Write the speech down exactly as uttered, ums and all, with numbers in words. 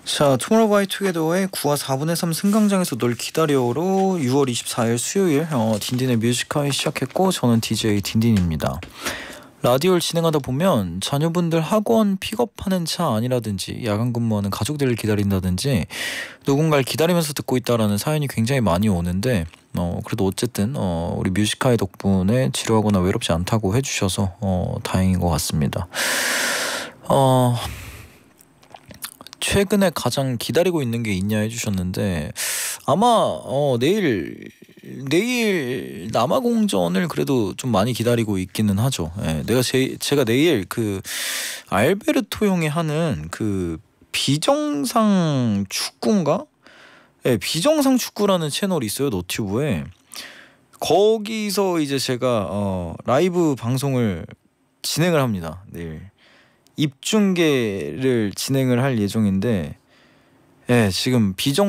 자, 투모로우바이투게더의 구와 사분의 삼 승강장에서 널 기다려로 유월 이십사일 수요일 어, 딘딘의 뮤지컬이 시작했고, 저는 디제이 딘딘입니다. 라디오를 진행하다 보면 자녀분들 학원 픽업하는 차 안이라든지 야간 근무하는 가족들을 기다린다든지 누군가를 기다리면서 듣고 있다라는 사연이 굉장히 많이 오는데, 어, 그래도 어쨌든 어, 우리 뮤지카이 덕분에 지루하거나 외롭지 않다고 해주셔서 어, 다행인 것 같습니다. 어... 최근에 가장 기다리고 있는 게 있냐 해주셨는데, 아마 어, 내일 내일 남아공전을 그래도 좀 많이 기다리고 있기는 하죠. 예, 내가 제, 제가 내일 그 알베르토 형이 하는 그 비정상 축구인가? 예, 비정상 축구라는 채널이 있어요, 너튜브에. 거기서 이제 제가 어, 라이브 방송을 진행을 합니다, 내일. 입중계를 진행을 할 예정인데, 예, 지금 비정